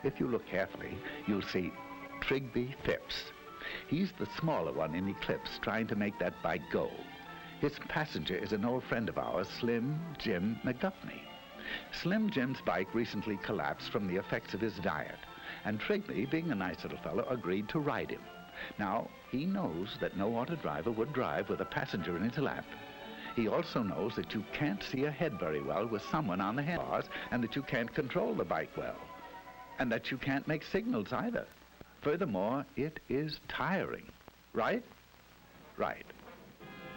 If you look carefully, you'll see Trigby Phipps. He's the smaller one in Eclipse, trying to make that bike go. His passenger is an old friend of ours, Slim Jim McDuffney. Slim Jim's bike recently collapsed from the effects of his diet, and Trigby, being a nice little fellow, agreed to ride him. Now, he knows that no auto driver would drive with a passenger in his lap. He also knows that you can't see ahead very well with someone on the handlebars, and that you can't control the bike well, and that you can't make signals either. Furthermore, it is tiring. Right? Right.